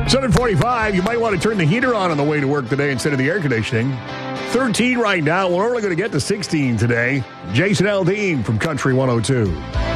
7:45, you might want to turn the heater on the way to work today instead of the air conditioning. 13 right now. We're only going to get to 16 today. Jason Aldean from Country 102.